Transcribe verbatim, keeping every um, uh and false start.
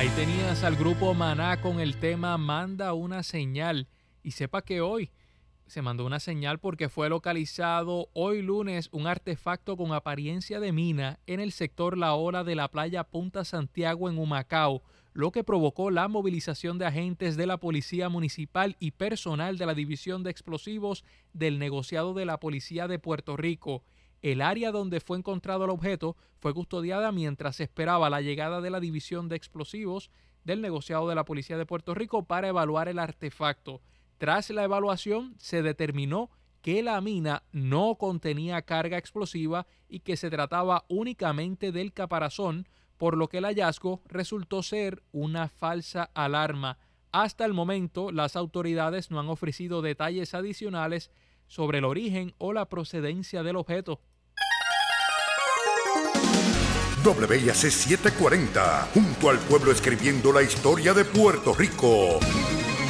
Ahí tenías al grupo Maná con el tema Manda una señal. Y sepa que hoy se mandó una señal porque fue localizado hoy lunes un artefacto con apariencia de mina en el sector La Ola de la playa Punta Santiago en Humacao, lo que provocó la movilización de agentes de la Policía Municipal y personal de la División de Explosivos del Negociado de la Policía de Puerto Rico. El área donde fue encontrado el objeto fue custodiada mientras se esperaba la llegada de la División de Explosivos del Negociado de la Policía de Puerto Rico para evaluar el artefacto. Tras la evaluación, se determinó que la mina no contenía carga explosiva y que se trataba únicamente del caparazón, por lo que el hallazgo resultó ser una falsa alarma. Hasta el momento, las autoridades no han ofrecido detalles adicionales sobre el origen o la procedencia del objeto. W I A C setecientos cuarenta, junto al pueblo escribiendo la historia de Puerto Rico.